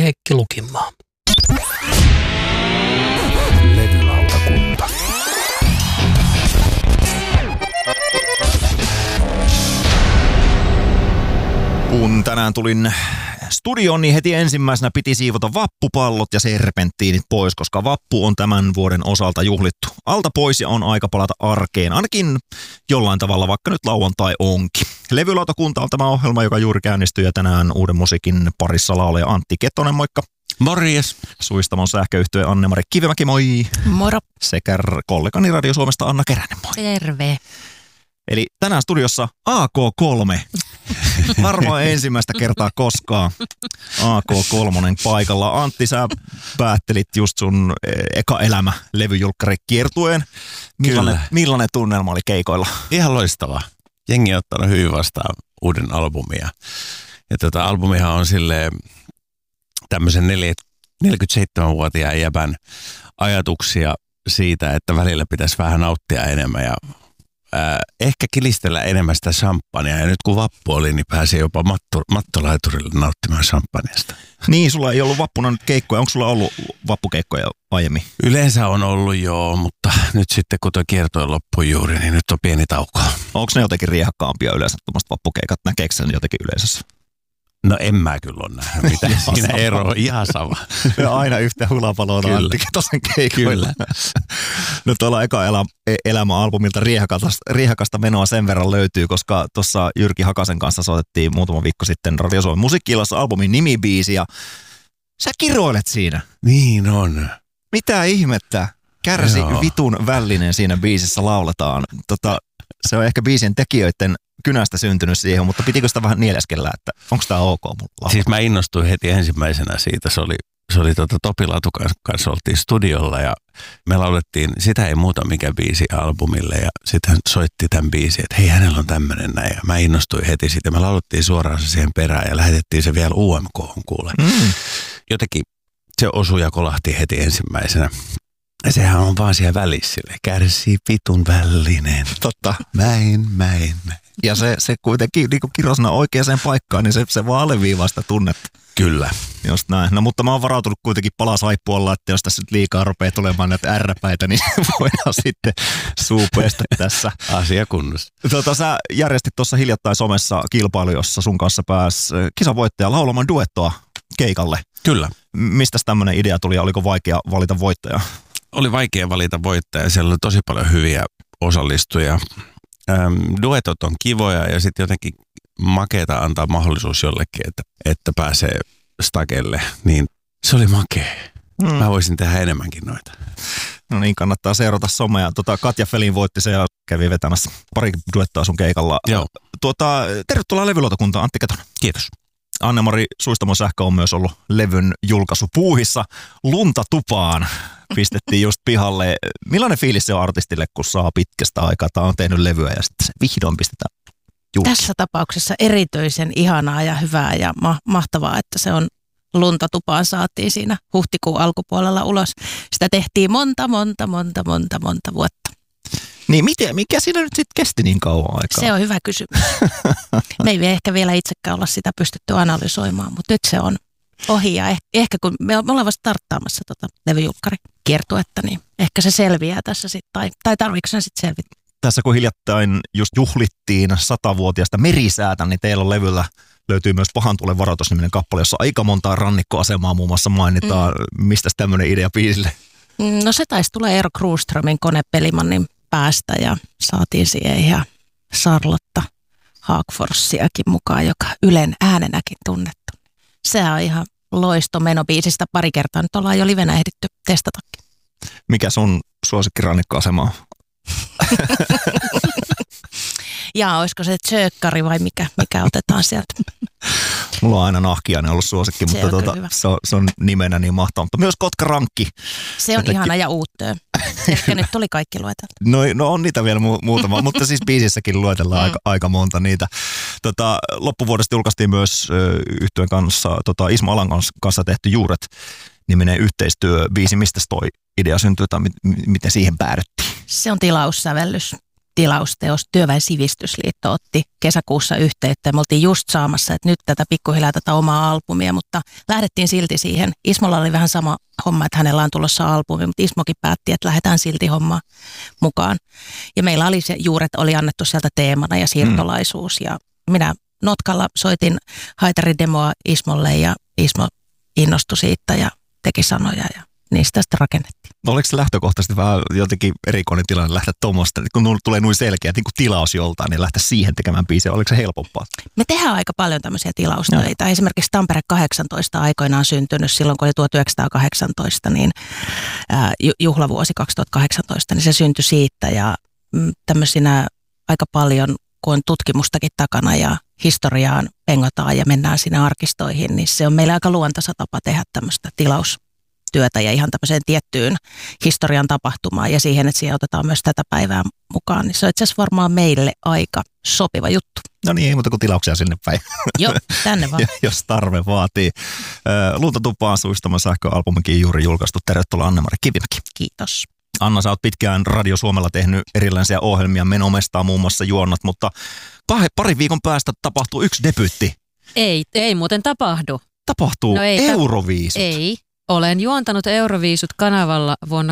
Heikki Lukinmaa. Levylautakunta. Kun tänään tulin studioon, niin heti ensimmäisenä piti siivota vappupallot ja serpenttiinit pois, koska vappu on tämän vuoden osalta juhlittu alta pois ja on aika palata arkeen, ainakin jollain tavalla, vaikka nyt lauantai onkin. Levylautakunta on tämä ohjelma, joka juuri käynnistyy ja tänään uuden musiikin parissa laulaja Antti Kettonen, moikka. Morjes. Suistamon sähköyhtyeen Anne-Mari Kivimäki, moi. Moro. Sekä kollegani Radio Suomesta Anna Keränen, moi. Terve. Eli tänään studiossa AK3. Varmaan ensimmäistä kertaa koskaan AK3 paikalla. Antti, sä päättelit just sun eka elämä levyjulkkari kiertueen. Millainen tunnelma oli keikoilla? Ihan loistava. Jengi on ottanut hyvin vastaan uuden albumia. Ja albumihan on silleen tämmöisen 47-vuotiaan jäbän ajatuksia siitä, että välillä pitäisi vähän nauttia enemmän ja ehkä kilistellä enemmän sitä champagnea. Ja nyt kun vappu oli, niin pääsi jopa mattolaiturille nauttimaan champagneasta. Niin, sulla ei ollut vappuna nyt keikkoja. Onko sulla ollut vappukeikkoja aiemmin? Yleensä on ollut joo, mutta nyt sitten kun tuo kiertue loppui juuri, niin nyt on pieni tauko. Onko ne jotenkin riehakkaampia yleensä tuommoiset vappukeikat? Näkeekö sen jotenkin yleisössä? No en mä kyllä ole nähnyt mitään. Siinä ero on ihan sama. Ja aina yhtä hulapaloa Antti Kettosen keikoilla. Kyllä. No tuolla eka elämä-albumilta riehakasta menoa sen verran löytyy, koska tuossa Jyrki Hakasen kanssa soitettiin muutama viikko sitten Radio Suomen musiikki-illassa albumin nimibiisi ja sä kiroilet siinä. Niin on. Mitä ihmettä? Kärsi vitun vällinen siinä biisissä lauletaan. Se on ehkä biisin tekijöiden kynästä syntynyt siihen, mutta pitikö sitä vähän nieleskellä, että onko tämä ok mulla? Siis mä innostuin heti ensimmäisenä siitä. Se oli Topi Latukan kanssa oltiin studiolla ja me laulettiin Sitä ei muuta mikä biisi albumille ja sitten hän soitti tämän biisin, että hei hänellä on tämmöinen näin ja mä innostuin heti siitä. Me laulettiin suoraan se siihen perään ja lähetettiin se vielä UMK:hon kuule. Jotenkin se osui ja kolahti heti ensimmäisenä. Ja sehän on vaan siellä välissä sille. Kärsii vitun vällinen. Totta. Mäin. Ja se kuitenkin niin kirosana oikeaan paikkaan, niin se vaan alleviivaa sitä tunnetta. Kyllä. Just näin. No mutta mä oon varautunut kuitenkin palasaippualla, että jos tässä nyt liikaa rupeaa tulemaan näitä ärräpäitä, niin voidaan sitten suupeesta tässä. Asia kunnossa. Sä järjestit tuossa hiljattain somessa kilpailu, jossa sun kanssa pääsi kisavoittaja laulamaan duettoa keikalle. Kyllä. Mistäs tämmöinen idea tuli ja oliko vaikea valita voittajaa? Oli vaikea valita voittajaa. Siellä oli tosi paljon hyviä osallistujia. Duetot on kivoja ja sitten jotenkin makeeta antaa mahdollisuus jollekin, että pääsee stakelle. Niin se oli makea. Mä voisin tehdä enemmänkin noita. No niin, kannattaa seurata somea. Katja Felin voitti se ja kävi vetämässä pari duettoa sun keikalla. Joo. Tervetuloa levylautakuntaan, Antti Kettonen. Kiitos. Anne-Mari Suistamon sähkö on myös ollut levyn julkaisupuuhissa. Lunta tupaan pistettiin just pihalle. Millainen fiilis se on artistille, kun saa pitkästä aikaa, tai on tehnyt levyä ja sitten se vihdoin pistetään julki? Tässä tapauksessa erityisen ihanaa ja hyvää ja mahtavaa, että se on Lunta tupaan saatiin siinä huhtikuun alkupuolella ulos. Sitä tehtiin monta vuotta. Niin mikä siinä nyt sitten kesti niin kauan aikaa? Se on hyvä kysymys. Me ei ehkä vielä itsekään olla sitä pystytty analysoimaan, mutta nyt se on ohi ja ehkä kun me ollaan vasta starttaamassa levyjulkkarikiertuetta, niin ehkä se selviää tässä sitten, tai tarviiko sen sitten selvitä? Tässä kun hiljattain just juhlittiin 100-vuotiaasta merisäätä, niin teillä on levyllä löytyy myös Pahan tulen varoitusniminen kappale, jossa aika montaa rannikkoasemaa muun muassa mainitaan. Mistäs tämmöinen idea biisille? No se taisi tulla Eero Kruuströmin Konepelimannin päästä ja saatiin siihen ihan Charlotta Haagforssiakin mukaan, joka Ylen äänenäkin tunnettu. Se on ihan loistomeno biisistä. Pari kertaa nyt ollaan jo livenä ehditty testatakin. Mikä sun suosikkirannikkoasema on? Ja olisiko se Tsökkari vai mikä otetaan sieltä? Mulla on aina Nahkiainen ollut suosikki, mutta se on nimenä niin mahtava. Mutta myös Kotka-rankki. Se on ihana ja uuttöö. Ehkä nyt tuli kaikki luetella. No on niitä vielä muutama, mutta siis biisissäkin luetellaan aika monta niitä. Loppuvuodesta julkaistiin myös yhtyeen kanssa Ismo Alan kanssa tehty Juuret-niminen yhteistyöbiisi. Mistä toi idea syntyi tai miten siihen päädyttiin? Se on tilaussävellys. tilausteos. Työväen sivistysliitto otti kesäkuussa yhteyttä. Me oltiin just saamassa, että nyt tätä pikkuhiljaa tätä omaa albumia, mutta lähdettiin silti siihen. Ismolla oli vähän sama homma, että hänellä on tulossa albumi, mutta Ismokin päätti, että lähdetään silti hommaan mukaan. Ja meillä oli se juuret, oli annettu sieltä teemana ja siirtolaisuus. Ja minä notkalla soitin haitaridemoa Ismolle ja Ismo innostui siitä ja teki sanoja ja niistä sitten rakennettiin. Oliko se lähtökohtaisesti vähän jotenkin erikoinen tilanne lähteä tuommoista, kun tulee noin selkeä niin kuin tilaus joltain, niin lähteä siihen tekemään biisiä? Oliko se helpompaa? Me tehdään aika paljon tämmöisiä tilaustöitä. No. Esimerkiksi Tampere 18 aikoinaan syntynyt silloin, kun oli 1918, niin juhlavuosi 2018, niin se syntyi siitä ja tämmöisinä aika paljon, kun on tutkimustakin takana ja historiaan pengotaan ja mennään sinne arkistoihin, niin se on meillä aika luontaisa tapa tehdä tämmöistä tilaustyötä ja ihan tämmöiseen tiettyyn historian tapahtumaan ja siihen, että siihen otetaan myös tätä päivää mukaan, niin se on itse asiassa varmaan meille aika sopiva juttu. No niin, ei muuta kuin tilauksia sinne päin. Joo, tänne vaan. Jos tarve vaatii. Luuntotupaan Suistama sähköalbumikin juuri julkaistu. Tervetuloa Anne-Mari Kivimäki. Kiitos. Anna, sä oot pitkään Radio Suomella tehnyt erilaisia ohjelmia, Menomestaa muun muassa juonnat, mutta parin viikon päästä tapahtuu yksi debyytti. Ei muuten tapahdu. Tapahtuu Euroviisut. Ei. Olen juontanut Euroviisut kanavalla vuonna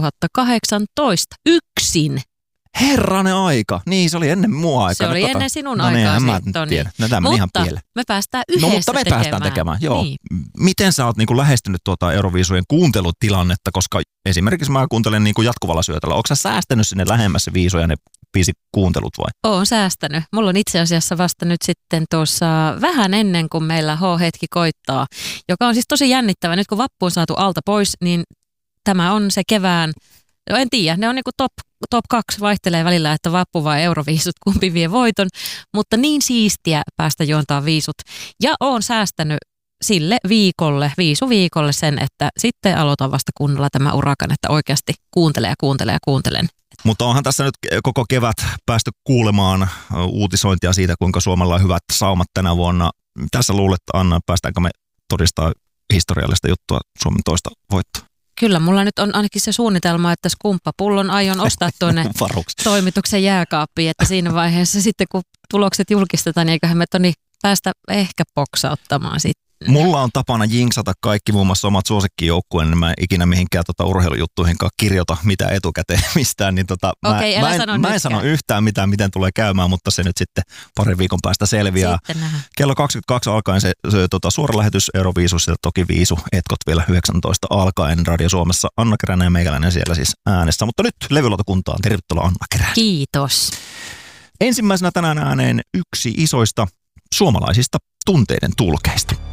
2018 yksin. Herranen aika. Niin, se oli ennen mua aikaa. Se oli ennen sinun aikaa sitten. No tämä meni ihan pieleen. Me päästään yhdessä tekemään. Mutta me päästään tekemään, joo. Niin. Miten sä oot niin kuin lähestynyt tuota Euroviisujen kuuntelutilannetta, koska esimerkiksi mä kuuntelen niin kuin jatkuvalla syötöllä. Onko sä säästänyt sinne lähemmässä viisuja ne biisikuuntelut vai? Oon säästänyt. Mulla on itse asiassa vasta nyt sitten tuossa vähän ennen kuin meillä H-hetki koittaa, joka on siis tosi jännittävä. Nyt kun vappu on saatu alta pois, niin tämä on se kevään, en tiedä, ne on niin kuin top 2 vaihtelee välillä, että vappu vai Euroviisut, kumpi vie voiton, mutta niin siistiä päästä juontaa viisut. Ja oon säästänyt sille viisuviikolle sen, että sitten aloitan vasta kunnolla tämä urakan, että oikeasti kuuntelen. Mutta onhan tässä nyt koko kevät päästy kuulemaan uutisointia siitä, kuinka Suomella on hyvät saumat tänä vuonna. Tässä luulet, Anna, päästäänkö me todistaa historiallista juttua Suomen toista voittoa? Kyllä, mulla nyt on ainakin se suunnitelma, että skumppapullon aion ostaa tuonne toimituksen jääkaappiin, että siinä vaiheessa sitten kun tulokset julkistetaan, niin eiköhän me päästä ehkä boksauttamaan sitten. Mulla on tapana jinksata kaikki muun muassa omat suosikkijoukkueen, niin mä en ikinä mihinkään urheilujuttuihinkaan kirjoita mitään etukäteen mistään. Niin mä en sano yhtään mitään, miten tulee käymään, mutta se nyt sitten parin viikon päästä selviää. Kello 22 alkaen se suora lähetys Euroviisussa ja toki viisu etkot vielä 19 alkaen Radio Suomessa. Anna Keränen ja meikäläinen siellä siis äänessä. Mutta nyt levylautakuntaan. Tervetuloa Anna Keränen. Kiitos. Ensimmäisenä tänään ääneen yksi isoista suomalaisista tunteiden tulkeista.